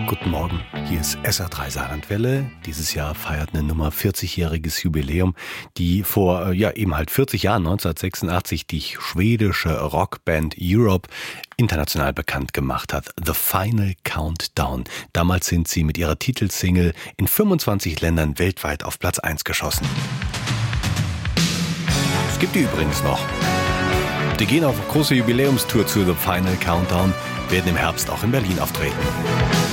Guten Morgen, hier ist SR3 Saarlandwelle. Dieses Jahr feiert eine Nummer 40-jähriges Jubiläum, die vor eben halt 40 Jahren, 1986, die schwedische Rockband Europe international bekannt gemacht hat. The Final Countdown. Damals sind sie mit ihrer Titelsingle in 25 Ländern weltweit auf Platz 1 geschossen. Es gibt die übrigens noch. Die gehen auf große Jubiläumstour zu The Final Countdown, werden im Herbst auch in Berlin auftreten.